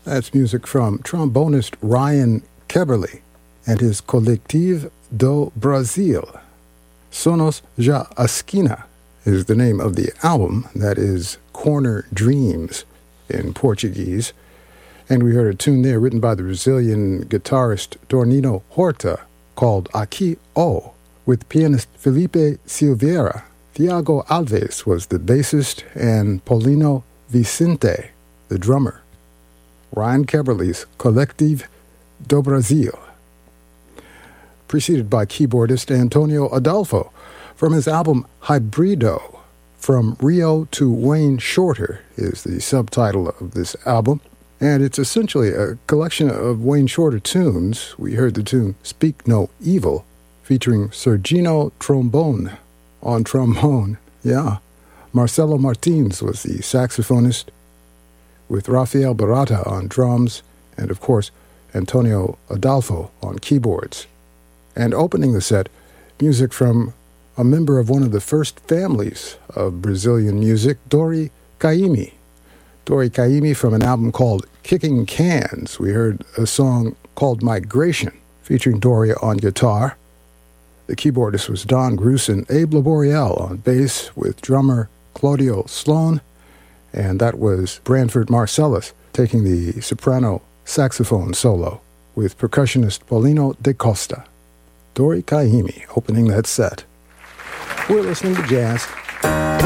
That's music from trombonist Ryan Keberly and his Collective do Brasil. Sonos Já Esquina is the name of the album, that is Corner Dreams in Portuguese. And we heard a tune there written by the Brazilian guitarist Dornino Horta called Aqui O, with pianist Felipe Silveira. Thiago Alves was the bassist and Paulino Vicente the drummer. Ryan Keberly's Collective do Brasil, preceded by keyboardist Antonio Adolfo from his album Hybrido. From Rio to Wayne Shorter is the subtitle of this album, and it's essentially a collection of Wayne Shorter tunes. We heard the tune Speak No Evil, featuring Sergino Trombone on trombone. Yeah, Marcelo Martins was the saxophonist, with Rafael Barata on drums, and of course, Antonio Adolfo on keyboards. And opening the set, music from a member of one of the first families of Brazilian music, Dori Caymmi. Dori Caymmi from an album called Kicking Cans. We heard a song called Migration, featuring Dori on guitar. The keyboardist was Don Grusin, Abe Laboriel on bass with drummer Claudio Sloan, and that was Branford Marcellus taking the soprano saxophone solo with percussionist Paulino de Costa. Dori Caymmi opening that set. We're listening to jazz.